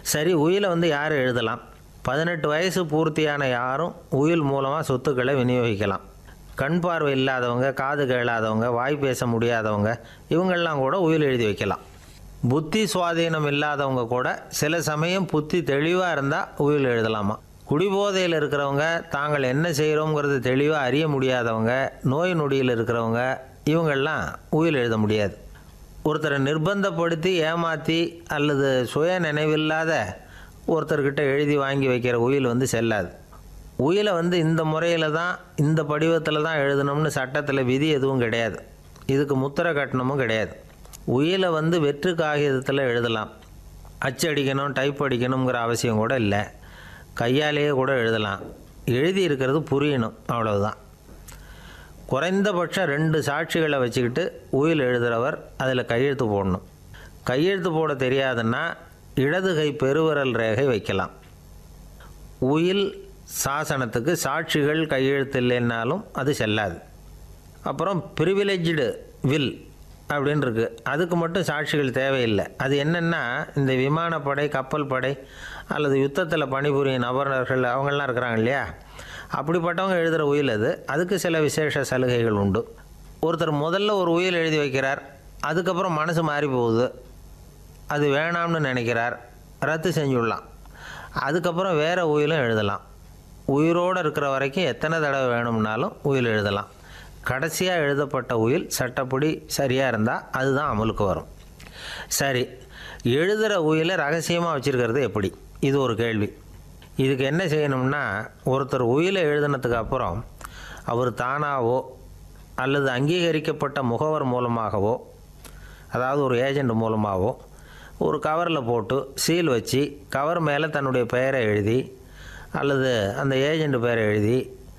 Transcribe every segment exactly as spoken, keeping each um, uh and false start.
சரி, உயிலை வந்து யார் எழுதலாம்? பதினெட்டு வயசு பூர்த்தியான யாரும் உயில் மூலமாக சொத்துக்களை விநியோகிக்கலாம். கண் பார்வை இல்லாதவங்க, காது கேளாதவங்க, வாய் பேச முடியாதவங்க, இவங்கெல்லாம் கூட உயில் எழுதி வைக்கலாம். புத்தி சுவாதீனம் இல்லாதவங்க கூட சில சமயம் புத்தி தெளிவாக இருந்தால் உயில் எழுதலாமா. குடிபோதையில் இருக்கிறவங்க, தாங்கள் என்ன செய்கிறோங்கிறது தெளிவாக அறிய முடியாதவங்க, நோய் நொடியில் இருக்கிறவங்க, இவங்கெல்லாம் உயில் எழுத முடியாது. ஒருத்தரை நிர்பந்தப்படுத்தி ஏமாற்றி அல்லது சுய நினைவில்லாத ஒருத்தர்கிட்ட எழுதி வாங்கி வைக்கிற உயில் வந்து செல்லாது. உயிலை வந்து இந்த முறையில் தான், இந்த படிவத்தில் தான் எழுதணும்னு சட்டத்தில் விதி எதுவும் கிடையாது. இதுக்கு முத்திரை கட்டணமும் கிடையாது. உயிலை வந்து வெற்று காகிதத்தில் எழுதலாம். அச்சடிக்கணும், டைப் அடிக்கணுங்கிற அவசியம் கூட இல்லை. கையாலேயே கூட எழுதலாம். எழுதி இருக்கிறது புரியணும், அவ்வளவுதான். குறைந்தபட்சம் ரெண்டு சாட்சிகளை வச்சுக்கிட்டு உயில் எழுதுகிறவர் அதில் கையெழுத்து போடணும். கையெழுத்து போட தெரியாதுன்னா இடது கை பெருவிரல் ரேகை வைக்கலாம். உயில் சாசனத்துக்கு சாட்சிகள் கையெழுத்து இல்லைன்னாலும் அது செல்லாது. அப்புறம் ப்ரிவிலேஜ்டு வில் அப்படின்னு இருக்குது. அதுக்கு மட்டும் சாட்சிகள் தேவையில்லை. அது என்னென்னா, இந்த விமானப்படை, கப்பல் படை அல்லது யுத்தத்தில் பணிபுரியும் நபர்கள் அவங்களாம் இருக்கிறாங்க இல்லையா, அப்படிப்பட்டவங்க எழுதுகிற உயில் அது. அதுக்கு சில விசேஷ சலுகைகள் உண்டு. ஒருத்தர் முதல்ல ஒரு உயில் எழுதி வைக்கிறார், அதுக்கப்புறம் மனசு மாறி போகுது, அது வேணாம்னு நினைக்கிறார், ரத்து செஞ்சுடலாம். அதுக்கப்புறம் வேறு உயிலும் எழுதலாம். உயிரோடு இருக்கிற வரைக்கும் எத்தனை தடவை வேணும்னாலும் உயில் எழுதலாம். கடைசியாக எழுதப்பட்ட உயில் சட்டப்படி சரியாக இருந்தால் அதுதான் அமலுக்கு வரும். சரி, எழுதுகிற உயிலை ரகசியமாக வச்சுருக்கிறது எப்படி? இது ஒரு கேள்வி. இதுக்கு என்ன செய்யணும்னா, ஒருத்தர் உயிலை எழுதினதுக்கு அப்புறம் அவர் தானாவோ அல்லது அங்கீகரிக்கப்பட்ட முகவர் மூலமாகவோ, அதாவது ஒரு ஏஜெண்ட் மூலமாகவோ, ஒரு கவரில் போட்டு சீல் வச்சு கவர் மேலே தன்னுடைய பெயரை எழுதி அல்லது அந்த ஏஜெண்ட் பெயரை எழுதி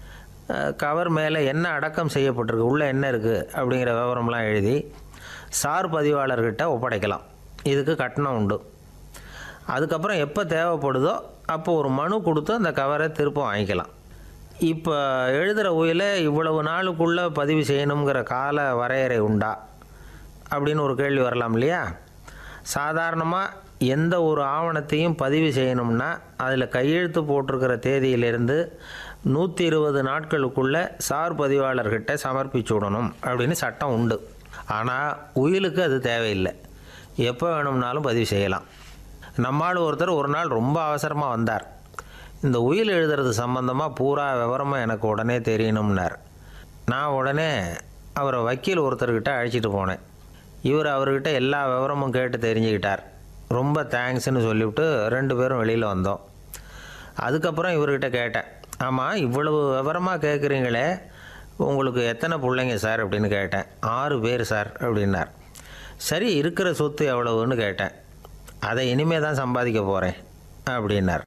கவர் மேலே என்ன அடக்கம் செய்யப்பட்டிருக்கு, உள்ளே என்ன இருக்குது அப்படிங்கிற விவரம்லாம் எழுதி சார் பதிவாளர்கிட்ட ஒப்படைக்கலாம். இதுக்கு கட்டணம் உண்டு. அதுக்கப்புறம் எப்போ தேவைப்படுதோ அப்போ ஒரு மனு கொடுத்து அந்த கவரை திரும்ப வாங்கிக்கலாம். இப்போ எழுதுகிற உயிலை இவ்வளவு நாளுக்குள்ளே பதிவு செய்யணுங்கிற கால வரையறை உண்டா அப்படின்னு ஒரு கேள்வி வரலாம் இல்லையா. சாதாரணமாக எந்த ஒரு ஆவணத்தையும் பதிவு செய்யணும்னா அதில் கையெழுத்து போட்டிருக்கிற தேதியிலிருந்து நூற்றி இருபது நாட்களுக்குள்ளே சார் பதிவாளர்கிட்ட சமர்ப்பிச்சு விடணும் அப்படின்னு சட்டம் உண்டு. ஆனால் உயிலுக்கு அது தேவையில்லை. எப்போ வேணும்னாலும் பதிவு செய்யலாம். நம்மால் ஒருத்தர் ஒரு நாள் ரொம்ப அவசரமாக வந்தார். இந்த உயில் எழுதுறது சம்பந்தமாக பூரா விவரமாக எனக்கு உடனே தெரியணும்னார். நான் உடனே அவரை வக்கீல் ஒருத்தர்கிட்ட அழைச்சிட்டு போனேன். இவர் அவர்கிட்ட எல்லா விவரமும் கேட்டு தெரிஞ்சுக்கிட்டார். ரொம்ப தேங்க்ஸ்ன்னு சொல்லிவிட்டு ரெண்டு பேரும் வெளியில் வந்தோம். அதுக்கப்புறம் இவர்கிட்ட கேட்டேன், ஆமாம் இவ்வளவு விவரமாக கேட்குறீங்களே, உங்களுக்கு எத்தனை பிள்ளைங்க சார் அப்படின்னு கேட்டேன். ஆறு பேர் சார் அப்படின்னார். சரி, இருக்கிற சொத்து எவ்வளவுன்னு கேட்டேன். அதை இனிமே தான் சம்பாதிக்க போகிறேன் அப்படின்னார்.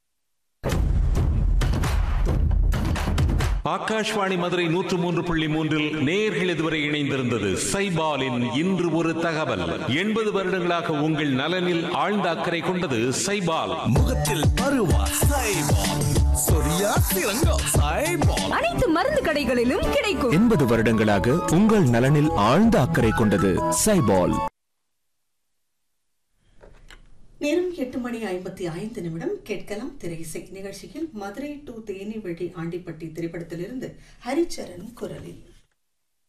ஆகாஷ்வாணி மதுரை நூற்று மூன்று புள்ளி மூன்றில் நேயர்கள் இதுவரை இணைந்திருந்தது சைபாலின் இன்று ஒரு தகவல். எண்பது வருடங்களாக உங்கள் நலனில் ஆழ்ந்த அக்கறை கொண்டது சைபால். முகத்தில் பருவா சைபால், சொரியா சிறங்கா சைபால், அனைத்து மருந்து கடைகளிலும் கிடைக்கும். எண்பது வருடங்களாக உங்கள் நலனில் ஆழ்ந்த அக்கறை கொண்டது சைபால். நேரம் எட்டு மணி ஐம்பத்தி ஐந்து நிமிடம். கேட்கலாம் திரை இசை நிகழ்ச்சியில் மதுரை டு தேனி வழி ஆண்டிப்பட்டி திரைப்படத்திலிருந்து ஹரிச்சரன் குரலில்